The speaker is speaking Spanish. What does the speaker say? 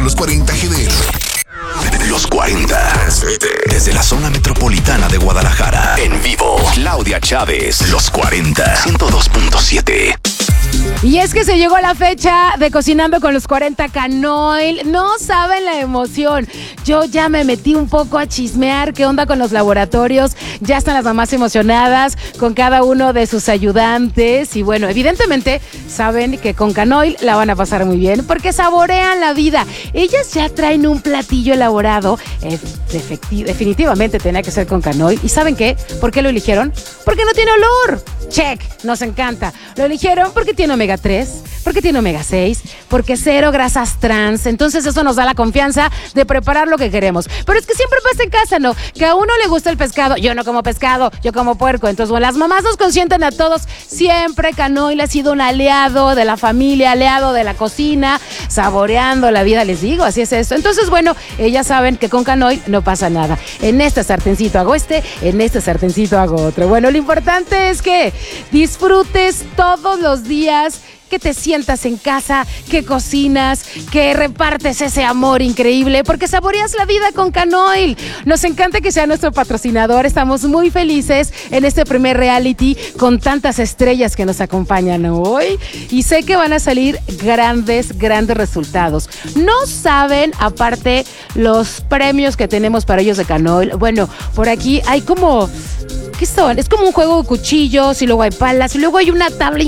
los 40 GDL. Los 40. Transmite desde la zona metropolitana de Guadalajara. En vivo, Claudia Chávez. Los 40. 102.7. Y es que se llegó la fecha de Cocinando con los 40 Canoil. No saben la emoción. Yo ya me metí un poco a chismear qué onda con los laboratorios. Ya están las mamás emocionadas con cada uno de sus ayudantes. Y bueno, evidentemente saben que con Canoil la van a pasar muy bien porque saborean la vida. Ellas ya traen un platillo elaborado. Definitivamente tenía que ser con Canoil. ¿Y saben qué? ¿Por qué lo eligieron? Porque no tiene olor. Check, nos encanta. Lo eligieron porque tiene omega 3, porque tiene omega 6, porque cero grasas trans. Entonces eso nos da la confianza de preparar lo que queremos. Pero es que siempre pasa en casa, ¿no? Que a uno le gusta el pescado. Yo no como pescado, yo como puerco. Entonces, bueno, las mamás nos consienten a todos. Siempre Canoil ha sido un aliado de la familia, aliado de la cocina, saboreando la vida, les digo, así es esto. Entonces, bueno, ellas saben que con Canoil no pasa nada. En este sartencito hago en este sartencito hago otro. Bueno, lo importante es que disfrutes todos los días, que te sientas en casa, que cocinas, que repartes ese amor increíble, porque saboreas la vida con Canoil. Nos encanta que sea nuestro patrocinador. Estamos muy felices en este primer reality con tantas estrellas que nos acompañan hoy. Y sé que van a salir grandes resultados. No saben, aparte, los premios que tenemos para ellos de Canoil. Bueno, por aquí hay como... ¿Qué son? Es como un juego de cuchillos y luego hay palas y luego hay una tabla